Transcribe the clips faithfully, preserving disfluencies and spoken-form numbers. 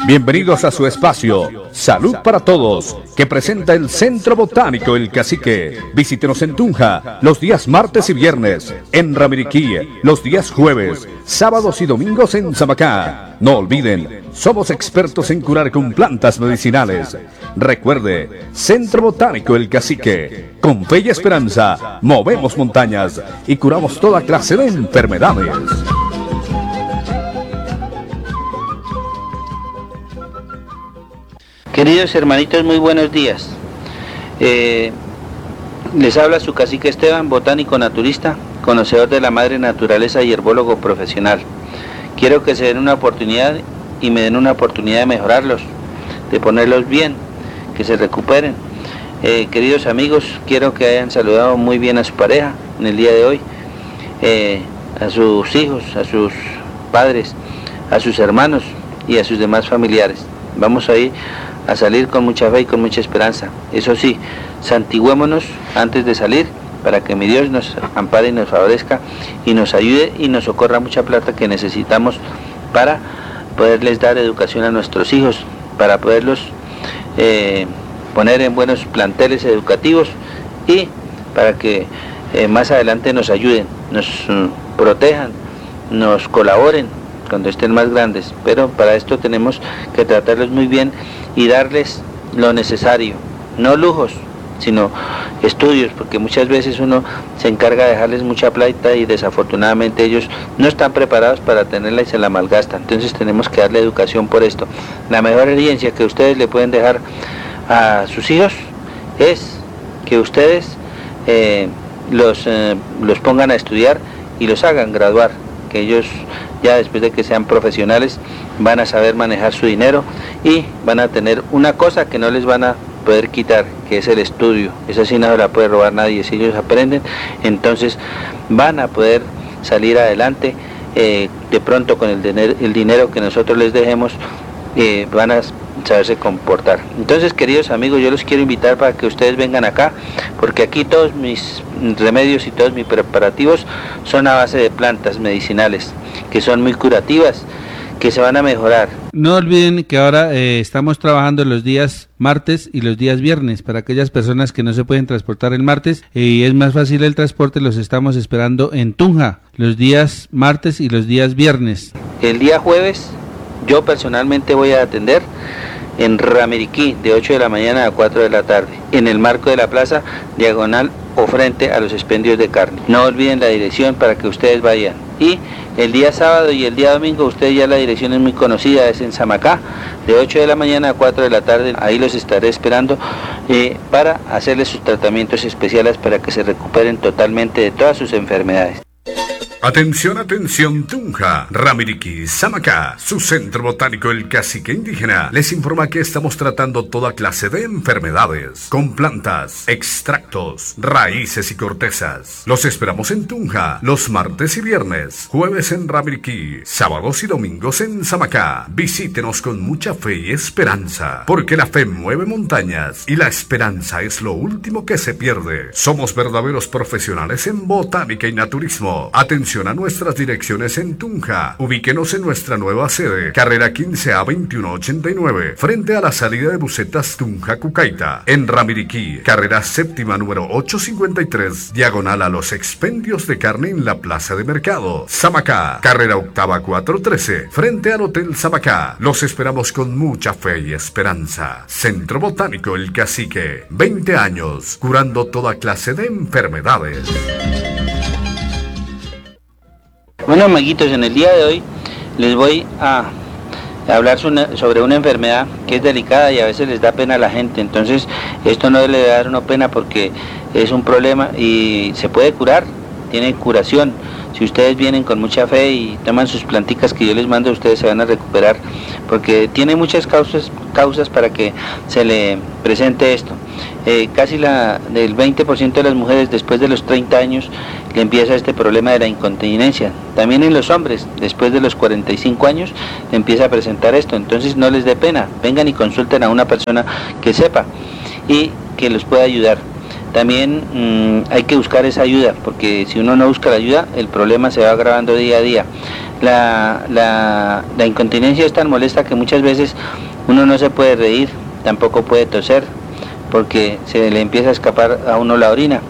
Bienvenidos a su espacio Salud para Todos, que presenta el Centro Botánico El Cacique. Visítenos en Tunja los días martes y viernes, en Ramiriquí los días jueves, sábados y domingos en Samacá. No olviden, somos expertos en curar con plantas medicinales. Recuerde, Centro Botánico El Cacique. Con fe y esperanza, movemos montañas y curamos toda clase de enfermedades. Queridos hermanitos, muy buenos días. Eh, les habla su cacique Esteban, botánico naturista, conocedor de la madre naturaleza y herbólogo profesional. Quiero que se den una oportunidad y me den una oportunidad de mejorarlos, de ponerlos bien, que se recuperen. Eh, queridos amigos, quiero que hayan saludado muy bien a su pareja en el día de hoy, eh, a sus hijos, a sus padres, a sus hermanos y a sus demás familiares. Vamos a ir a salir con mucha fe y con mucha esperanza. Eso sí, santigüémonos antes de salir para que mi Dios nos ampare y nos favorezca y nos ayude y nos socorra mucha plata que necesitamos para poderles dar educación a nuestros hijos, para poderlos eh, poner en buenos planteles educativos y para que eh, más adelante nos ayuden, nos uh, protejan, nos colaboren cuando estén más grandes, pero para esto tenemos que tratarlos muy bien y darles lo necesario, no lujos, sino estudios, porque muchas veces uno se encarga de dejarles mucha plata y desafortunadamente ellos no están preparados para tenerla y se la malgastan. Entonces tenemos que darle educación por esto. La mejor herencia que ustedes le pueden dejar a sus hijos es que ustedes eh, los, eh, los pongan a estudiar y los hagan graduar, que ellos ya después de que sean profesionales van a saber manejar su dinero y van a tener una cosa que no les van a poder quitar, que es el estudio. Esa sí no se la puede robar nadie. Si ellos aprenden, entonces van a poder salir adelante. Eh, de pronto con el, dinero, el dinero que nosotros les dejemos, eh, van a saberse comportar. Entonces, queridos amigos, yo los quiero invitar para que ustedes vengan acá, porque aquí todos mis remedios y todos mis preparativos son a base de plantas medicinales, que son muy curativas, que se van a mejorar. No olviden que ahora eh, estamos trabajando los días martes y los días viernes para aquellas personas que no se pueden transportar el martes eh, y es más fácil el transporte. Los estamos esperando en Tunja los días martes y los días viernes. El día jueves yo personalmente voy a atender en Ramiriquí de ocho de la mañana a cuatro de la tarde, en el marco de la plaza, diagonal o frente a los expendios de carne. No olviden la dirección para que ustedes vayan. Y el día sábado y el día domingo, ustedes ya la dirección es muy conocida, es en Samacá, de ocho de la mañana a cuatro de la tarde. Ahí los estaré esperando eh, para hacerles sus tratamientos especiales para que se recuperen totalmente de todas sus enfermedades. Atención, atención, Tunja, Ramiriquí, Samacá, su centro botánico El Cacique Indígena les informa que estamos tratando toda clase de enfermedades con plantas, extractos, raíces y cortezas. Los esperamos en Tunja los martes y viernes, jueves en Ramiriquí, sábados y domingos en Samacá. Visítenos con mucha fe y esperanza, porque la fe mueve montañas y la esperanza es lo último que se pierde. Somos verdaderos profesionales en botánica y naturismo. Atención a nuestras direcciones en Tunja. Ubíquenos en nuestra nueva sede, carrera quince A veintiuno ochenta y nueve, frente a la salida de busetas Tunja Cucaita. En Ramiriquí, carrera séptima número ochocientos cincuenta y tres, diagonal a los expendios de carne en la plaza de mercado. Samacá, carrera octava cuatrocientos trece, frente al Hotel Samacá. Los esperamos con mucha fe y esperanza. Centro Botánico El Cacique, veinte años, curando toda clase de enfermedades. Bueno, amiguitos, en el día de hoy les voy a hablar sobre una enfermedad que es delicada y a veces les da pena a la gente. Entonces, esto no le debe dar una pena porque es un problema y se puede curar, tiene curación. Si ustedes vienen con mucha fe y toman sus planticas que yo les mando, ustedes se van a recuperar, porque tiene muchas causas, causas para que se le presente esto. Eh, casi la, del veinte por ciento de las mujeres después de los treinta años le empieza este problema de la incontinencia. También en los hombres, después de los cuarenta y cinco años, le empieza a presentar esto. Entonces no les dé pena, vengan y consulten a una persona que sepa y que los pueda ayudar. También mmm, hay que buscar esa ayuda, porque si uno no busca la ayuda, el problema se va agravando día a día. La, la, la incontinencia es tan molesta que muchas veces uno no se puede reír, tampoco puede toser, porque se le empieza a escapar a uno la orina.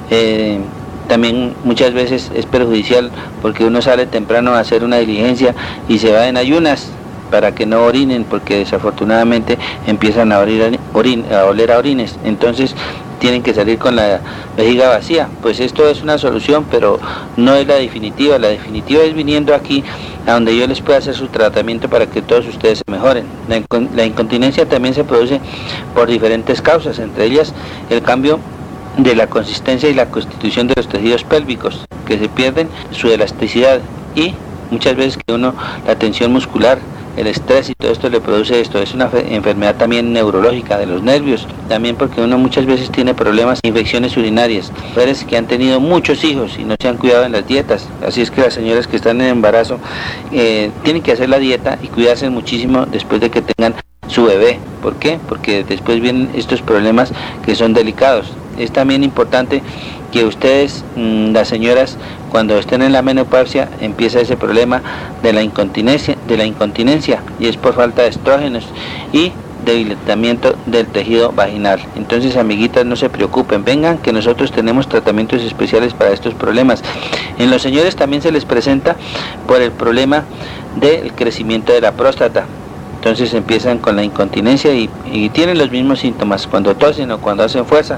Eh, también muchas veces es perjudicial porque uno sale temprano a hacer una diligencia y se va en ayunas para que no orinen, porque desafortunadamente empiezan a, orir, orin, a oler a orines, entonces tienen que salir con la vejiga vacía. Pues esto es una solución, pero no es la definitiva. La definitiva es viniendo aquí a donde yo les pueda hacer su tratamiento para que todos ustedes se mejoren. La, la incontinencia también se produce por diferentes causas, entre ellas el cambio de la consistencia y la constitución de los tejidos pélvicos, que se pierden su elasticidad, y muchas veces que uno, la tensión muscular, el estrés y todo esto le produce esto. Es una enfermedad también neurológica de los nervios, también porque uno muchas veces tiene problemas, infecciones urinarias, mujeres que han tenido muchos hijos y no se han cuidado en las dietas, así es que las señoras que están en embarazo eh, tienen que hacer la dieta y cuidarse muchísimo después de que tengan su bebé. ¿Por qué? Porque después vienen estos problemas que son delicados. Es también importante que ustedes, las señoras, cuando estén en la menopausia, empieza ese problema de la incontinencia, de la incontinencia, y es por falta de estrógenos y debilitamiento del tejido vaginal. Entonces, amiguitas, no se preocupen, vengan que nosotros tenemos tratamientos especiales para estos problemas. En los señores también se les presenta por el problema del crecimiento de la próstata. Entonces empiezan con la incontinencia y, y tienen los mismos síntomas cuando tosen o cuando hacen fuerza,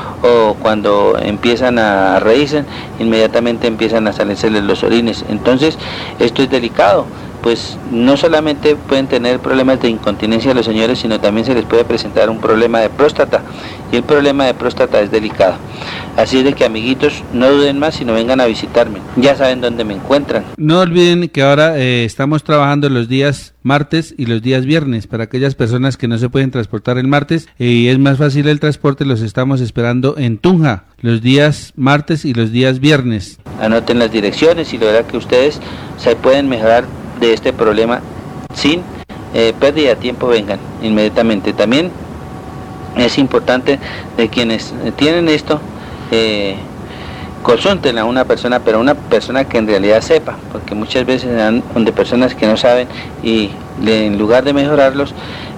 o cuando empiezan a reírse, inmediatamente empiezan a salirse los orines. Entonces esto es delicado, pues no solamente pueden tener problemas de incontinencia los señores, sino también se les puede presentar un problema de próstata, y el problema de próstata es delicado. Así es de que, amiguitos, no duden más, sino vengan a visitarme, ya saben dónde me encuentran. No olviden que ahora eh, estamos trabajando los días martes y los días viernes para aquellas personas que no se pueden transportar el martes, eh, y es más fácil el transporte. Los estamos esperando en Tunja los días martes y los días viernes. Anoten las direcciones y lograr que ustedes se pueden mejorar de este problema sin eh, pérdida de tiempo. Vengan inmediatamente. También es importante de quienes tienen esto, eh, consulten a una persona, pero una persona que en realidad sepa, porque muchas veces dan donde personas que no saben y le, en lugar de mejorarlos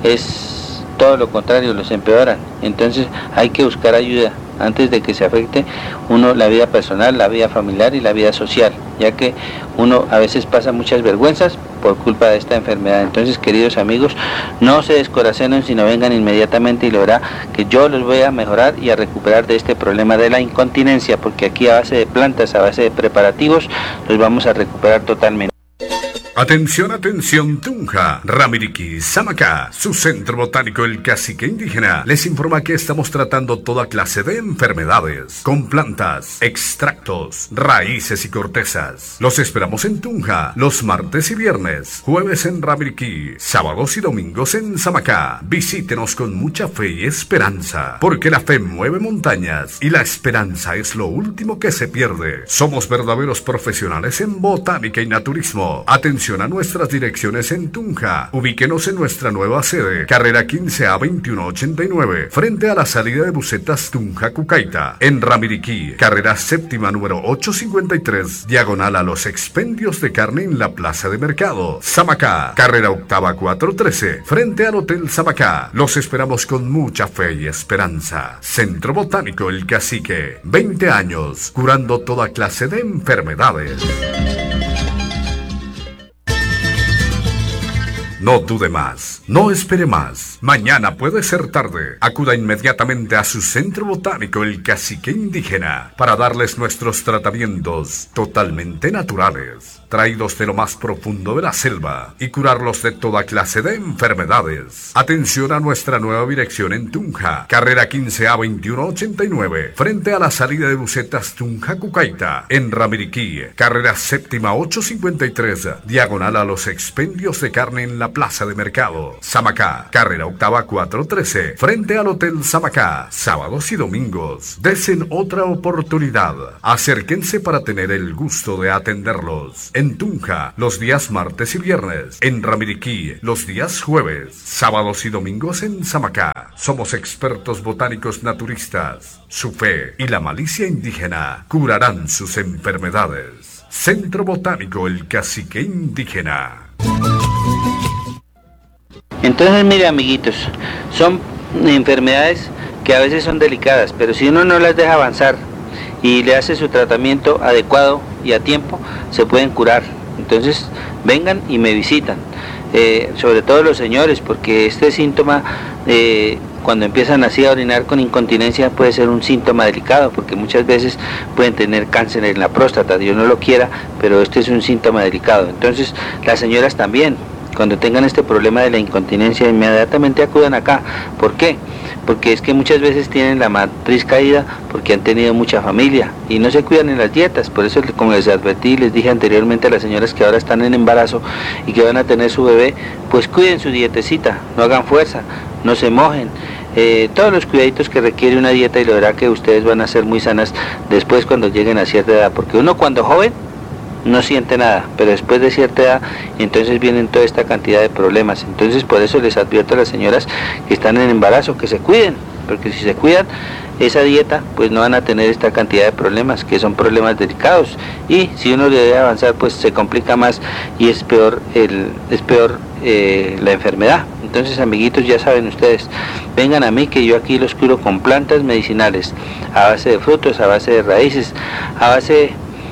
es todo lo contrario, los empeoran. Entonces hay que buscar ayuda antes de que se afecte uno la vida personal, la vida familiar y la vida social, ya que uno a veces pasa muchas vergüenzas por culpa de esta enfermedad. Entonces, queridos amigos, no se descorazonen, sino vengan inmediatamente y lo verá que yo los voy a mejorar y a recuperar de este problema de la incontinencia, porque aquí a base de plantas, a base de preparativos, los vamos a recuperar totalmente. Atención, atención, Tunja, Ramiriki, Samacá, su centro botánico El Cacique Indígena, les informa que estamos tratando toda clase de enfermedades, con plantas, extractos, raíces y cortezas. Los esperamos en Tunja, los martes y viernes, jueves en Ramiriki, sábados y domingos en Samacá. Visítenos con mucha fe y esperanza, porque la fe mueve montañas y la esperanza es lo último que se pierde. Somos verdaderos profesionales en botánica y naturismo. Atención a nuestras direcciones en Tunja. Ubíquenos en nuestra nueva sede, carrera quince A veintiuno ochenta y nueve, frente a la salida de busetas Tunja Cucaita. En Ramiriki, carrera séptima número ochocientos cincuenta y tres, diagonal a los expendios de carne en la plaza de mercado. Samacá, carrera octava cuatrocientos trece, frente al Hotel Samacá. Los esperamos con mucha fe y esperanza. Centro Botánico El Cacique, veinte años, curando toda clase de enfermedades. No dude más, no espere más. Mañana puede ser tarde. Acuda inmediatamente a su centro botánico El Cacique Indígena para darles nuestros tratamientos totalmente naturales, traídos de lo más profundo de la selva, y curarlos de toda clase de enfermedades. Atención a nuestra nueva dirección en Tunja, carrera quince A veintiuno ochenta y nueve, frente a la salida de busetas Tunja Cucaita. En Ramiriki, carrera séptima ochocientos cincuenta y tres, diagonal a los expendios de carne en la plaza de mercado. Samacá, carrera octava cuatrocientos trece, frente al Hotel Samacá. Sábados y domingos. Desen otra oportunidad. Acérquense para tener el gusto de atenderlos. En Tunja, los días martes y viernes. En Ramiriki, los días jueves. Sábados y domingos en Samacá. Somos expertos botánicos naturistas. Su fe y la malicia indígena curarán sus enfermedades. Centro Botánico El Cacique Indígena. Entonces, mire, amiguitos, son enfermedades que a veces son delicadas, pero si uno no las deja avanzar y le hace su tratamiento adecuado y a tiempo, se pueden curar. Entonces, vengan y me visitan, eh, sobre todo los señores, porque este síntoma, eh, cuando empiezan así a orinar con incontinencia, puede ser un síntoma delicado, porque muchas veces pueden tener cáncer en la próstata. Dios no lo quiera, pero este es un síntoma delicado. Entonces, las señoras también, cuando tengan este problema de la incontinencia, inmediatamente acudan acá. ¿Por qué? Porque es que muchas veces tienen la matriz caída porque han tenido mucha familia y no se cuidan en las dietas. Por eso, como les advertí, les dije anteriormente a las señoras que ahora están en embarazo y que van a tener su bebé, pues cuiden su dietecita, no hagan fuerza, no se mojen. Eh, todos los cuidaditos que requiere una dieta, y lo verá que ustedes van a ser muy sanas después cuando lleguen a cierta edad, porque uno cuando joven no siente nada, pero después de cierta edad, entonces vienen toda esta cantidad de problemas. Entonces, por eso les advierto a las señoras que están en embarazo que se cuiden, porque si se cuidan esa dieta, pues no van a tener esta cantidad de problemas, que son problemas delicados, y si uno le debe avanzar, pues se complica más y es peor el es peor eh, la enfermedad. Entonces, amiguitos, ya saben ustedes, vengan a mí, que yo aquí los curo con plantas medicinales, a base de frutos, a base de raíces, a base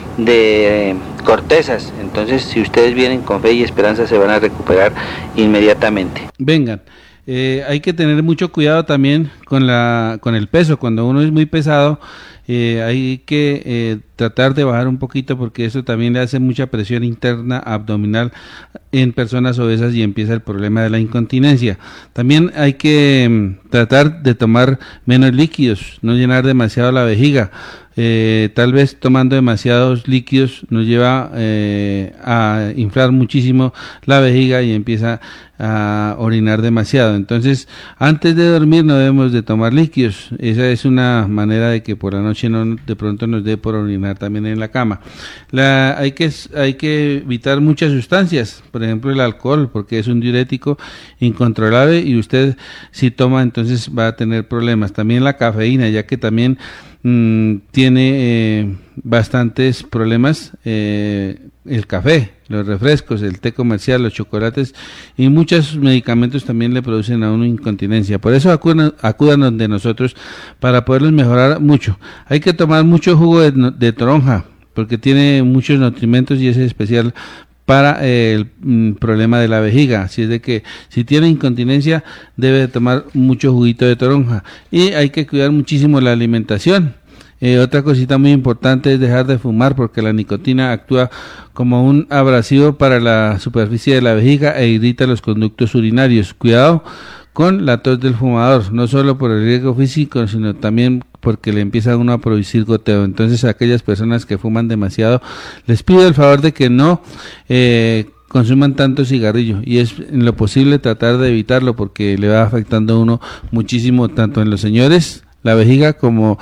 de cortezas. Entonces, si ustedes vienen con fe y esperanza, se van a recuperar inmediatamente. Vengan. Eh, hay que tener mucho cuidado también con la con el peso. Cuando uno es muy pesado, eh, hay que eh, tratar de bajar un poquito, porque eso también le hace mucha presión interna abdominal en personas obesas y empieza el problema de la incontinencia. También hay que mm, tratar de tomar menos líquidos, no llenar demasiado la vejiga. Eh, tal vez tomando demasiados líquidos nos lleva eh, a inflar muchísimo la vejiga y empieza a orinar demasiado. Entonces, antes de dormir no debemos de tomar líquidos. Esa es una manera de que por la noche no de pronto nos dé por orinar también en la cama. La, hay que hay que evitar muchas sustancias, por ejemplo el alcohol, porque es un diurético incontrolable y usted si toma entonces va a tener problemas. También la cafeína, ya que también mmm, tiene eh, bastantes problemas eh, el café, los refrescos, el té comercial, los chocolates y muchos medicamentos también le producen a uno incontinencia. Por eso acudan, acudan donde nosotros para poderlos mejorar mucho. Hay que tomar mucho jugo de, de toronja, porque tiene muchos nutrimentos y es especial para el mm, problema de la vejiga. Así es de que si tiene incontinencia debe de tomar mucho juguito de toronja, y hay que cuidar muchísimo la alimentación. Eh, otra cosita muy importante es dejar de fumar, porque la nicotina actúa como un abrasivo para la superficie de la vejiga e irrita los conductos urinarios. Cuidado con la tos del fumador, no solo por el riesgo físico, sino también porque le empieza a uno a producir goteo. Entonces, a aquellas personas que fuman demasiado, les pido el favor de que no eh, consuman tanto cigarrillo, y es en lo posible tratar de evitarlo, porque le va afectando a uno muchísimo, tanto en los señores la vejiga como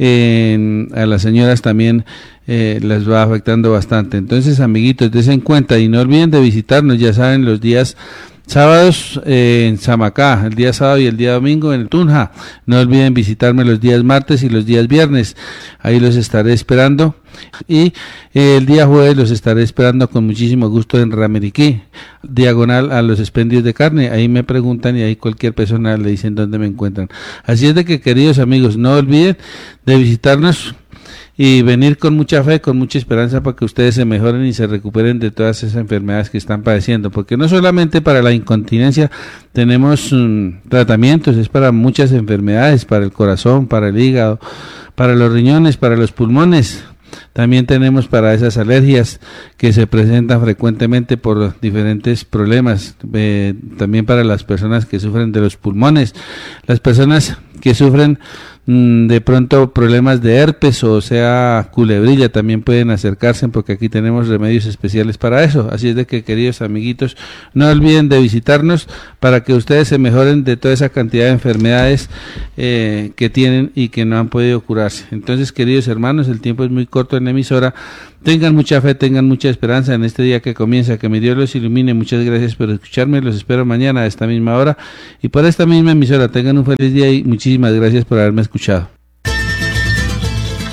eh, a las señoras también eh, las va afectando bastante. Entonces, amiguitos, dense en cuenta y no olviden de visitarnos, ya saben, los días sábados eh, en Samacá, el día sábado y el día domingo en el Tunja. No olviden visitarme los días martes y los días viernes, ahí los estaré esperando, y eh, el día jueves los estaré esperando con muchísimo gusto en Ramiriquí, diagonal a los expendios de carne. Ahí me preguntan y ahí cualquier persona le dicen dónde me encuentran. Así es de que, queridos amigos, no olviden de visitarnos y venir con mucha fe, con mucha esperanza, para que ustedes se mejoren y se recuperen de todas esas enfermedades que están padeciendo, porque no solamente para la incontinencia tenemos um, tratamientos, es para muchas enfermedades, para el corazón, para el hígado, para los riñones, para los pulmones. También tenemos para esas alergias que se presentan frecuentemente por diferentes problemas, eh, también para las personas que sufren de los pulmones, las personas que sufren mmm, de pronto problemas de herpes o sea culebrilla, también pueden acercarse, porque aquí tenemos remedios especiales para eso. Así es de que, queridos amiguitos, no olviden de visitarnos para que ustedes se mejoren de toda esa cantidad de enfermedades eh, que tienen y que no han podido curarse. Entonces, queridos hermanos, el tiempo es muy corto en la emisora. Tengan mucha fe, tengan mucha esperanza en este día que comienza, que mi Dios los ilumine. Muchas gracias por escucharme, los espero mañana a esta misma hora y por esta misma emisora. Tengan un feliz día y muchísimas gracias por haberme escuchado.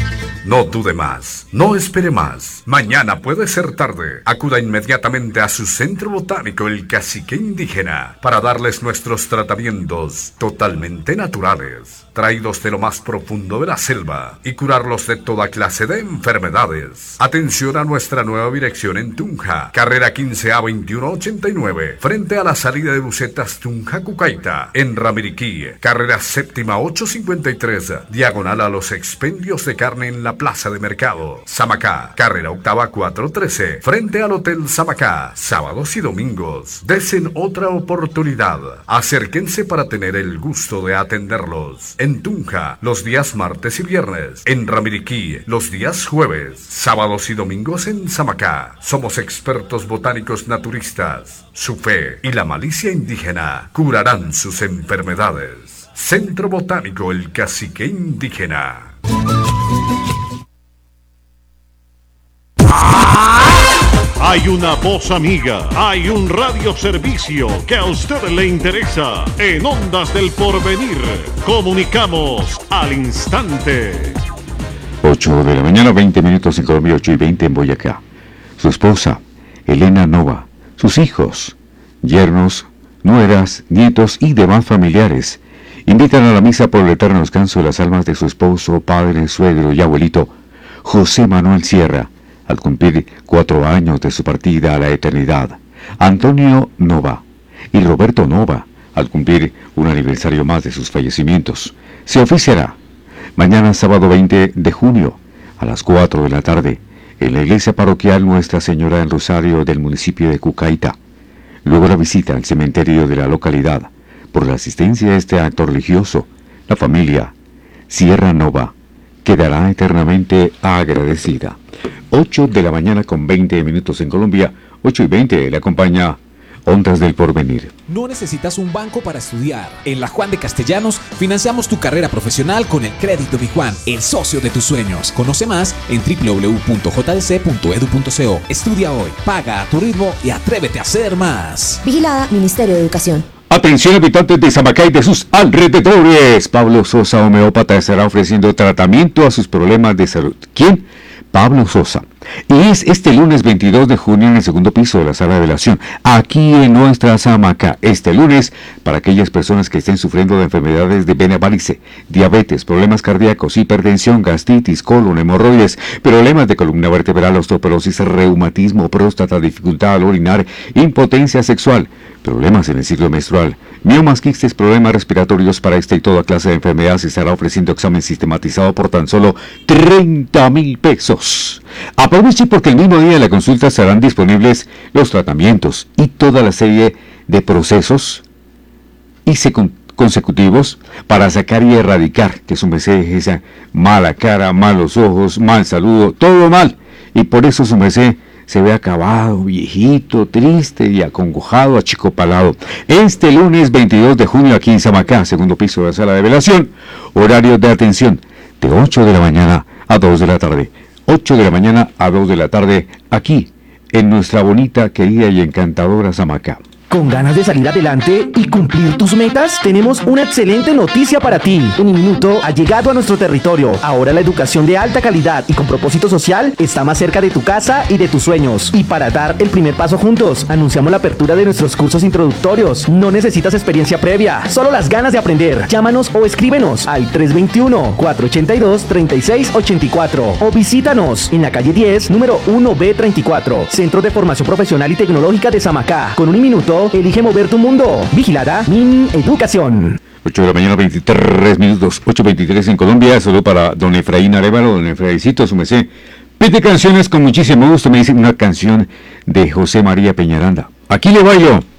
No dude más, no espere más. Mañana puede ser tarde. Acuda inmediatamente a su centro botánico El Cacique Indígena para darles nuestros tratamientos totalmente naturales, traídos de lo más profundo de la selva, y curarlos de toda clase de enfermedades. Atención a nuestra nueva dirección en Tunja, carrera quince A veintiuno ochenta y nueve, frente a la salida de Bucetas Tunja Cucaita. En Ramiriquí, carrera séptima ochocientos cincuenta y tres, diagonal a los expendios de carne en la plaza de mercado. Samacá, carrera octava cuatrocientos trece, frente al Hotel Samacá, sábados y domingos. Desen otra oportunidad. Acérquense para tener el gusto de atenderlos. En Tunja, los días martes y viernes. En Ramiriquí, los días jueves. Sábados y domingos en Samacá. Somos expertos botánicos naturistas. Su fe y la malicia indígena curarán sus enfermedades. Centro Botánico El Cacique Indígena. Hay una voz amiga, hay un radioservicio que a usted le interesa. En Ondas del Porvenir, comunicamos al instante. ocho de la mañana, veinte minutos en Colombia, ocho y veinte en Boyacá. Su esposa, Elena Nova, sus hijos, yernos, nueras, nietos y demás familiares invitan a la misa por el eterno descanso de las almas de su esposo, padre, suegro y abuelito, José Manuel Sierra, al cumplir cuatro años de su partida a la eternidad, Antonio Nova y Roberto Nova, al cumplir un aniversario más de sus fallecimientos. Se oficiará mañana sábado veinte de junio a las cuatro de la tarde en la iglesia parroquial Nuestra Señora del Rosario del municipio de Cucaita. Luego la visita al cementerio de la localidad. Por la asistencia a este acto religioso, la familia Sierra Nova quedará eternamente agradecida. ocho de la mañana con veinte minutos en Colombia, ocho y veinte, le acompaña Ondas del Porvenir. No necesitas un banco para estudiar. En la Juan de Castellanos financiamos tu carrera profesional con el crédito Bijuan, el socio de tus sueños. Conoce más en doble u doble u doble u punto j d c punto e d u punto co. Estudia hoy, paga a tu ritmo y atrévete a hacer más. Vigilada Ministerio de Educación. Atención habitantes de Samacá y de sus alrededores. Pablo Sosa, homeópata, estará ofreciendo tratamiento a sus problemas de salud. ¿Quién? Pablo Sosa. Y es este lunes veintidós de junio en el segundo piso de la sala de velación, aquí en nuestra Samacá. Este lunes, para aquellas personas que estén sufriendo de enfermedades de vena varice, diabetes, problemas cardíacos, hipertensión, gastritis, colon, hemorroides, problemas de columna vertebral, osteoporosis, reumatismo, próstata, dificultad al orinar, impotencia sexual, problemas en el ciclo menstrual, miomas, quistes, problemas respiratorios. Para esta y toda clase de enfermedades se estará ofreciendo examen sistematizado por tan solo treinta mil pesos. Aproveche porque el mismo día de la consulta estarán disponibles los tratamientos y toda la serie de procesos y consecutivos para sacar y erradicar, que su merced esa mala cara, malos ojos, mal saludo, todo mal. Y por eso su merced se ve acabado, viejito, triste y acongojado, achicopalado. Este lunes veintidós de junio aquí en Samacá, segundo piso de la sala de velación, horario de atención de ocho de la mañana a dos de la tarde. ocho de la mañana a dos de la tarde, aquí, en nuestra bonita, querida y encantadora Samacá. ¿Con ganas de salir adelante y cumplir tus metas? Tenemos una excelente noticia para ti. Uniminuto ha llegado a nuestro territorio. Ahora la educación de alta calidad y con propósito social está más cerca de tu casa y de tus sueños. Y para dar el primer paso juntos, anunciamos la apertura de nuestros cursos introductorios. No necesitas experiencia previa, solo las ganas de aprender. Llámanos o escríbenos al tres dos uno, cuatro ocho dos, tres seis ocho cuatro o visítanos en la calle diez, número uno B treinta y cuatro, Centro de Formación Profesional y Tecnológica de Samacá. Con Uniminuto, elige mover tu mundo. Vigilada Mineducación. ocho de la mañana, veintitrés minutos, ocho veintitrés en Colombia. Saludo para don Efraín Arevalo, don Efraíncito, su merced. Pide canciones con muchísimo gusto. Me dice una canción de José María Peñaranda. Aquí le bailo.